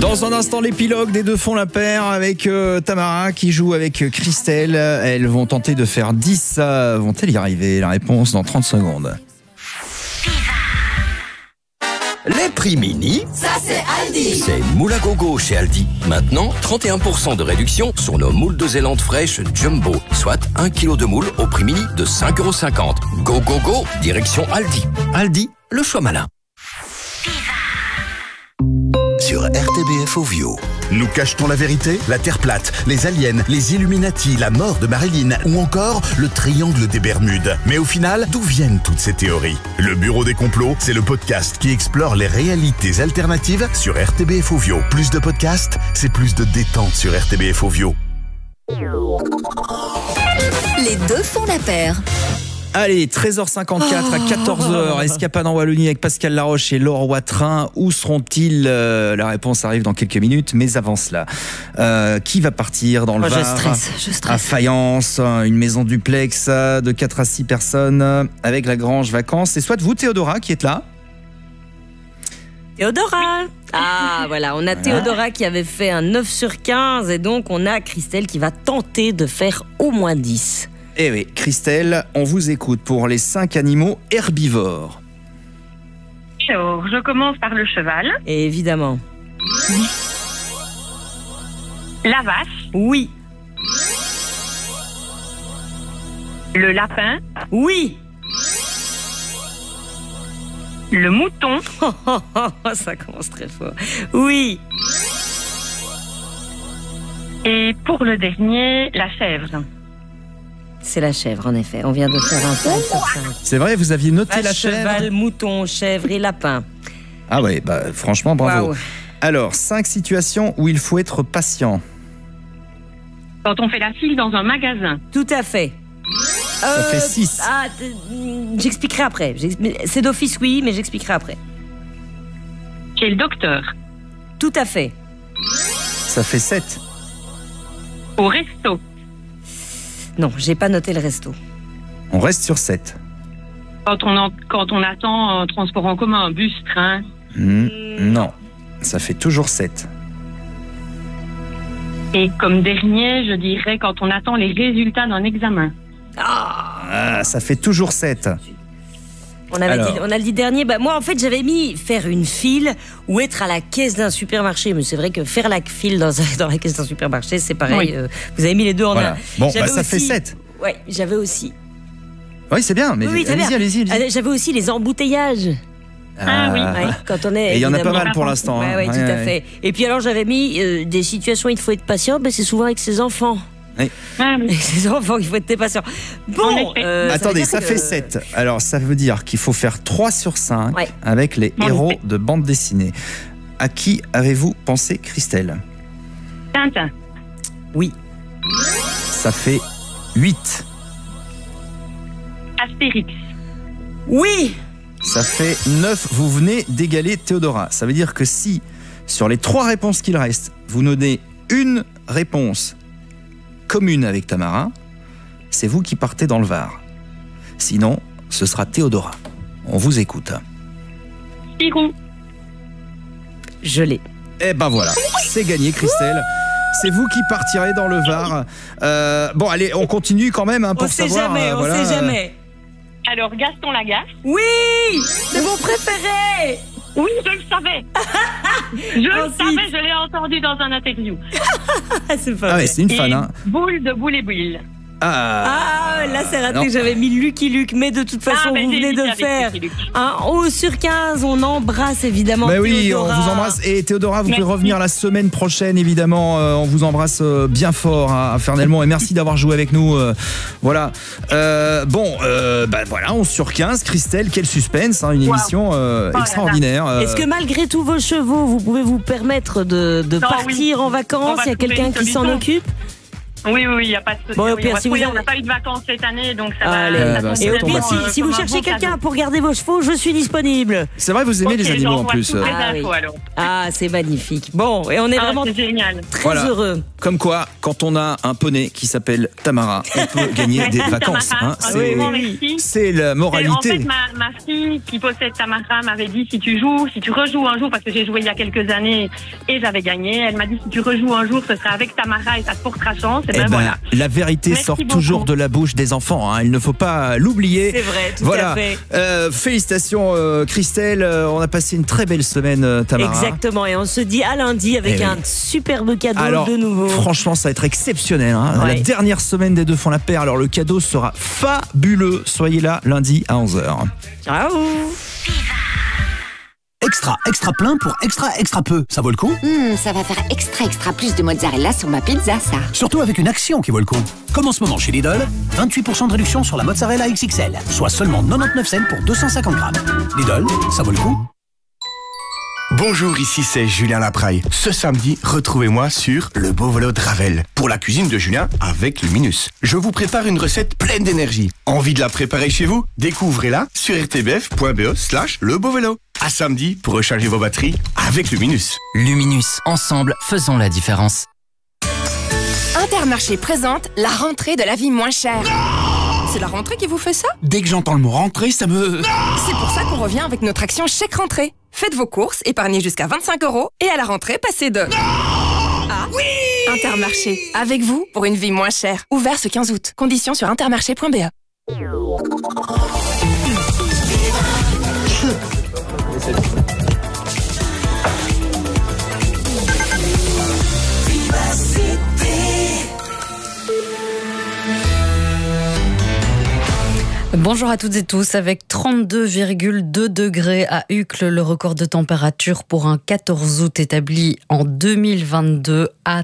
Dans un instant, l'épilogue des deux font la paire avec Tamara qui joue avec Christelle. Elles vont tenter de faire 10. Vont-elles y arriver? La réponse dans 30 secondes. Les prix mini, ça c'est Aldi. C'est moule à gogo chez Aldi. Maintenant, 31% de réduction sur nos moules de Zélande fraîches Jumbo, soit 1 kg de moules au prix mini de 5,50 €. Go, go, go, direction Aldi. Aldi, le choix malin. Sur RTBF Ovio. Nous cachetons la vérité, la Terre plate, les aliens, les Illuminati, la mort de Marilyn ou encore le triangle des Bermudes. Mais au final, d'où viennent toutes ces théories? Le Bureau des complots, c'est le podcast qui explore les réalités alternatives sur RTBF Ovio. Plus de podcasts, c'est plus de détente sur RTBF Ovio. Les deux font la paire. Allez, 13h54 à 14h, escapade en Wallonie avec Pascal Laroche et Laure Watrin. Où seront-ils? La réponse arrive dans quelques minutes, mais avant cela, qui va partir dans le Var? Je stresse. À Fayence, une maison duplex de 4 à 6 personnes avec la Grange Vacances. C'est soit vous, Théodora, qui êtes là? Théodora. Ah, voilà, on a Théodora qui avait fait un 9 sur 15 et donc on a Christelle qui va tenter de faire au moins 10. Eh oui, Christelle, on vous écoute pour les 5 animaux herbivores. Alors, je commence par le cheval. Et évidemment. La vache. Oui. Le lapin. Oui. Le mouton. Ça commence très fort. Oui. Et pour le dernier, la chèvre. C'est la chèvre, en effet. On vient de faire un 5 sur 5. C'est vrai, vous aviez noté la chèvre? Cheval, mouton, chèvre et lapin. Ah ouais, franchement, bravo. Wow. Alors, 5 situations où il faut être patient. Quand on fait la file dans un magasin. Tout à fait. Ça fait 6. J'expliquerai après. C'est d'office, oui, mais j'expliquerai après. Chez le docteur. Tout à fait. Ça fait 7. Au resto. Non, j'ai pas noté le resto. On reste sur 7. Quand on attend un transport en commun, un bus, train. Non, ça fait toujours 7. Et comme dernier, je dirais quand on attend les résultats d'un examen. Ah, ça fait toujours 7. On a dit dernier. Moi, en fait, j'avais mis faire une file ou être à la caisse d'un supermarché. Mais c'est vrai que faire la file dans la caisse d'un supermarché, c'est pareil. Oui. Vous avez mis les deux en un. Bon, ça fait 7. Oui, j'avais aussi. Oui, c'est bien, mais allez-y. J'avais aussi les embouteillages. Ah oui. Ouais, quand on est. Et il y en a pas mal pour l'instant. Oui, tout à fait. Et puis alors, j'avais mis des situations où il faut être patient. C'est souvent avec ses enfants. Oui. Avec ses enfants, il faut être patient. Bon, attendez, ça fait 7. Alors, ça veut dire qu'il faut faire 3 sur 5 avec les héros de bande dessinée. À qui avez-vous pensé, Christelle? Tintin. Oui. Ça fait 8. Astérix. Oui. Ça fait 9. Vous venez d'égaler Théodora. Ça veut dire que si, sur les 3 réponses qu'il reste, vous donnez une réponse commune avec Tamara, c'est vous qui partez dans le Var. Sinon, ce sera Théodora. On vous écoute. Spirou. Je l'ai. Eh ben voilà, c'est gagné, Christelle. C'est vous qui partirez dans le Var. Bon, allez, on continue quand même pour savoir. On sait jamais. Alors, Gaston Lagaffe. Oui, c'est mon préféré. Oui, je le savais. Je l'ai entendu dans un interview. C'est pas vrai. C'est une fan. Hein. Boule de Boule et Boule. Là c'est raté que j'avais mis Lucky Luke, mais de toute façon vous venez de faire un 11 sur 15. On embrasse évidemment Théodora. Oui, on vous embrasse. Et Théodora, vous pouvez revenir la semaine prochaine évidemment. On vous embrasse bien fort à Fernelmont et merci d'avoir joué avec nous. Voilà. Voilà, 11 sur 15. Christelle, quel suspense, une émission extraordinaire. Est-ce que malgré tous vos chevaux, vous pouvez vous permettre de partir en vacances? Il y a quelqu'un qui s'en occupe? Oui, il n'y a pas de souci. Bon, au pire, si on n'a pas eu de vacances cette année, donc ça va. Allez, et au pire, si vous comme un cherchez bon quelqu'un cadeau. pour garder vos chevaux, je suis disponible. C'est vrai, vous aimez les animaux en j'envoie plus. toutes les Ah, infos, oui. alors. Ah, c'est magnifique. Bon, et on est vraiment c'est génial. très Voilà. heureux. Comme quoi, quand on a un poney qui s'appelle Tamara, on peut gagner des vacances. Tamara, absolument, merci. C'est la En moralité. fait, ma fille qui possède Tamara m'avait dit si tu rejoues un jour, parce que j'ai joué il y a quelques années et j'avais gagné, elle m'a dit si tu rejoues un jour, ce sera avec Tamara et ça te portera chance. Et Eh ben, voilà. la vérité Merci sort beaucoup. toujours de la bouche des enfants. Hein. Il ne faut pas l'oublier. C'est vrai, tout Voilà. à fait. Félicitations Christelle. On a passé une très belle semaine, Tamara. Exactement, et on se dit à lundi avec Eh oui. un superbe cadeau Alors, de nouveau. franchement, ça va être exceptionnel. Hein. Ouais. La dernière semaine des Deux font la paire. Alors, le cadeau sera fabuleux. Soyez là lundi à 11h. Ciao. Extra plein pour extra peu. Ça vaut le coup? Ça va faire extra plus de mozzarella sur ma pizza, ça. Surtout avec une action qui vaut le coup. Comme en ce moment chez Lidl, 28% de réduction sur la mozzarella XXL, soit seulement 99 cents pour 250 grammes. Lidl, ça vaut le coup? Bonjour, ici c'est Julien Lapraille. Ce samedi, retrouvez-moi sur Le Beau Vélo de Ravel pour la cuisine de Julien avec Luminus. Je vous prépare une recette pleine d'énergie. Envie de la préparer chez vous? Découvrez-la sur rtbf.be/lebeauvélo. À samedi pour recharger vos batteries avec Luminus. Luminus, ensemble, faisons la différence. Intermarché présente la rentrée de la vie moins chère. C'est la rentrée qui vous fait ça? Dès que j'entends le mot rentrée, ça me... C'est pour ça qu'on revient avec notre action chèque rentrée. Faites vos courses, épargnez jusqu'à 25 € et à la rentrée, passez de... Ah oui! Intermarché, avec vous pour une vie moins chère. Ouvert ce 15 août. Conditions sur intermarché.be. Bonjour à toutes et tous. Avec 32,2 degrés à Uccle, le record de température pour un 14 août établi en 2022 à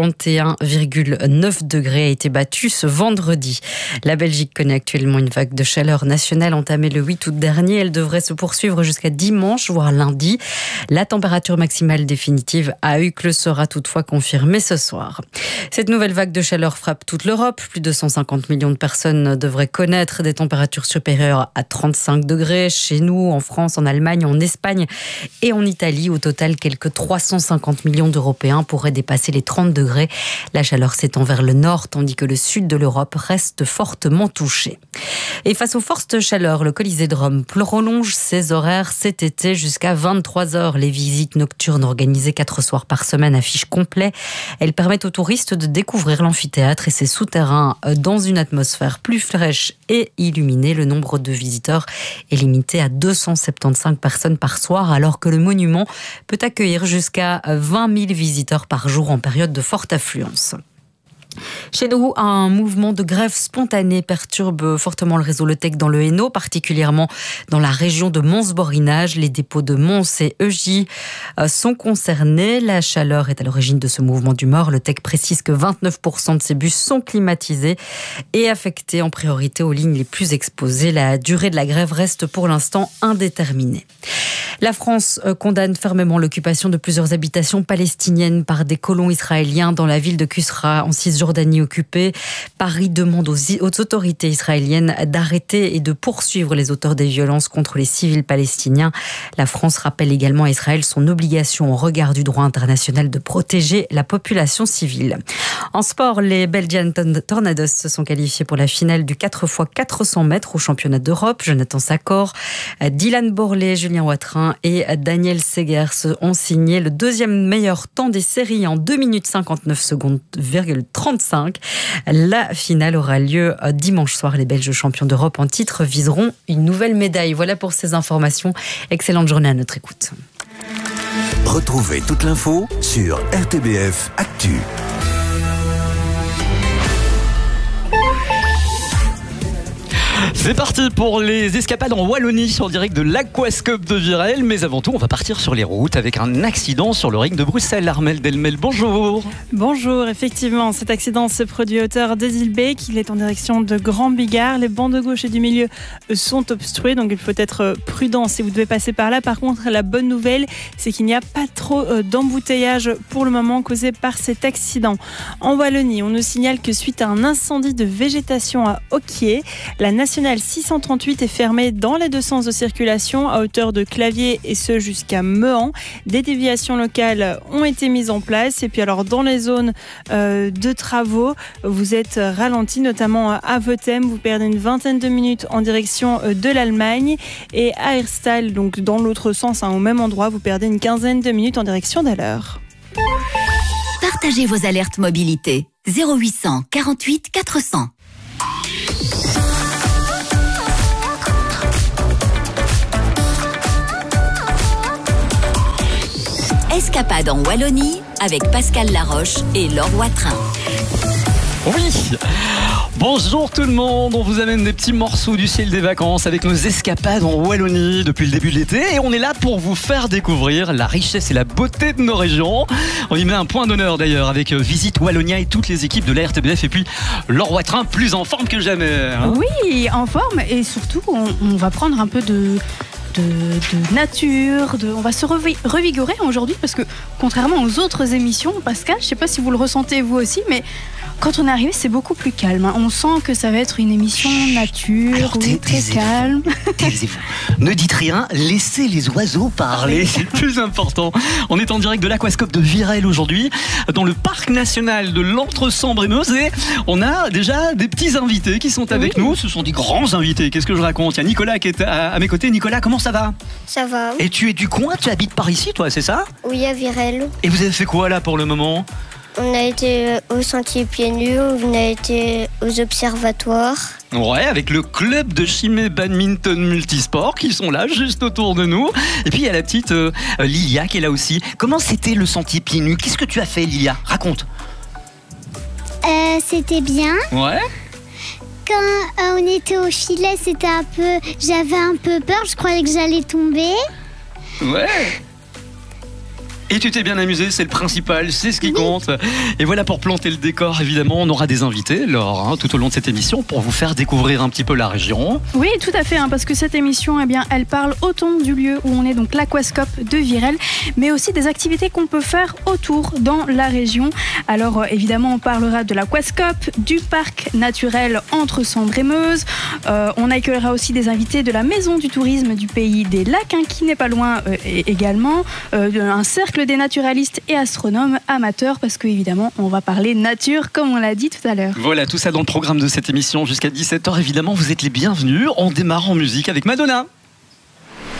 31,9 degrés a été battu ce vendredi. La Belgique connaît actuellement une vague de chaleur nationale entamée le 8 août dernier. Elle devrait se poursuivre jusqu'à dimanche, voire lundi. La température maximale définitive à Uccle sera toutefois confirmée ce soir. Cette nouvelle vague de chaleur frappe toute l'Europe. Plus de 150 millions de personnes devraient connaître des températures supérieures à 35 degrés. Chez nous, en France, en Allemagne, en Espagne et en Italie, au total, quelques 350 millions d'Européens pourraient dépasser les 30 degrés. La chaleur s'étend vers le nord, tandis que le sud de l'Europe reste fortement touché. Et face aux forces de chaleur, le Colisée de Rome prolonge ses horaires cet été jusqu'à 23h. Les visites nocturnes organisées 4 soirs par semaine affichent complet. Elles permettent aux touristes de découvrir l'amphithéâtre et ses souterrains dans une atmosphère plus fraîche et illuminée. Le nombre de visiteurs est limité à 275 personnes par soir, alors que le monument peut accueillir jusqu'à 20 000 visiteurs par jour en période de forte affluence. Chez nous, un mouvement de grève spontanée perturbe fortement le réseau Le Tech dans le Hainaut, particulièrement dans la région de Mons-Borinage. Les dépôts de Mons et Eugy sont concernés. La chaleur est à l'origine de ce mouvement d'humeur. Le Tech précise que 29% de ces bus sont climatisés et affectés en priorité aux lignes les plus exposées. La durée de la grève reste pour l'instant indéterminée. La France condamne fermement l'occupation de plusieurs habitations palestiniennes par des colons israéliens dans la ville de Kusra, en Cisjordanie occupée. Paris demande aux autorités israéliennes d'arrêter et de poursuivre les auteurs des violences contre les civils palestiniens. La France rappelle également à Israël son obligation au regard du droit international de protéger la population civile. En sport, les Belgian Tornadoes se sont qualifiés pour la finale du 4x400 mètres au championnat d'Europe. Jonathan Sakor, Dylan Borlée, Julien Watrin et Daniel Segers ont signé le deuxième meilleur temps des séries en 2 minutes 59 secondes, 35. La finale aura lieu dimanche soir. Les Belges champions d'Europe en titre viseront une nouvelle médaille. Voilà pour ces informations. Excellente journée à notre écoute. Retrouvez toute l'info sur RTBF Actu. C'est parti pour les escapades en Wallonie en direct de l'Aquascope de Virel. Mais avant tout, on va partir sur les routes avec un accident sur le ring de Bruxelles. Armelle Delmel, bonjour. Bonjour, effectivement, cet accident se produit à hauteur de Zilbeek. Il est en direction de Grand Bigard. Les bancs de gauche et du milieu sont obstrués, donc il faut être prudent si vous devez passer par là. Par contre, la bonne nouvelle, c'est qu'il n'y a pas trop d'embouteillage pour le moment causé par cet accident. En Wallonie, on nous signale que suite à un incendie de végétation à Ocquier, la nationale 638 est fermée dans les deux sens de circulation à hauteur de Clavier et ce jusqu'à Mehan. Des déviations locales ont été mises en place et puis alors dans les zones de travaux, vous êtes ralenti, notamment à Votem, vous perdez une vingtaine de minutes en direction de l'Allemagne et à Herstal, donc dans l'autre sens, au même endroit, vous perdez une quinzaine de minutes en direction d'Haller. Partagez vos alertes mobilité 0800 48 400. Escapade en Wallonie avec Pascal Laroche et Laure Watrin. Oui. Bonjour tout le monde, on vous amène des petits morceaux du ciel des vacances avec nos escapades en Wallonie depuis le début de l'été et on est là pour vous faire découvrir la richesse et la beauté de nos régions. On y met un point d'honneur d'ailleurs avec Visite Wallonia et toutes les équipes de la RTBF et puis Laure Watrin plus en forme que jamais. Hein. Oui, en forme et surtout on va prendre un peu de nature, on va se revigorer aujourd'hui parce que contrairement aux autres émissions, Pascal, je ne sais pas si vous le ressentez vous aussi, mais quand on est arrivé, c'est beaucoup plus calme. On sent que ça va être une émission nature, très calme. Taisez-vous. Ne dites rien, laissez les oiseaux parler, c'est le plus important. On est en direct de l'Aquascope de Virel aujourd'hui, dans le parc national de l'Entre-Sambre-et-Meuse et on a déjà des petits invités qui sont avec nous. Ce sont des grands invités, qu'est-ce que je raconte? Il y a Nicolas qui est à mes côtés. Nicolas, comment ça va? Ça va. Et tu es du coin, tu habites par ici toi, c'est ça? Oui, à Virel. Et vous avez fait quoi là pour le moment? On a été au sentier pieds nus, on a été aux observatoires. Ouais, avec le club de Chimay Badminton Multisport qui sont là juste autour de nous. Et puis il y a la petite Lilia qui est là aussi. Comment c'était le sentier pieds nus? Qu'est-ce que tu as fait, Lilia? Raconte. C'était bien. Ouais. Quand on était au filet, j'avais un peu peur, je croyais que j'allais tomber. Ouais. Et tu t'es bien amusé, c'est le principal, c'est ce qui compte. Et voilà, pour planter le décor, évidemment, on aura des invités, Laure, tout au long de cette émission, pour vous faire découvrir un petit peu la région. Oui, tout à fait, parce que cette émission, elle parle autant du lieu où on est, donc l'Aquascope de Virel, mais aussi des activités qu'on peut faire autour dans la région. Alors, évidemment, on parlera de l'Aquascope, du parc naturel Entre-Sambre-et-Meuse. On accueillera aussi des invités de la Maison du tourisme du Pays des Lacs, qui n'est pas loin également, un cercle des naturalistes et astronomes amateurs parce qu'évidemment on va parler nature comme on l'a dit tout à l'heure. Voilà, tout ça dans le programme de cette émission jusqu'à 17h. Évidemment, vous êtes les bienvenus. On démarre en musique avec Madonna.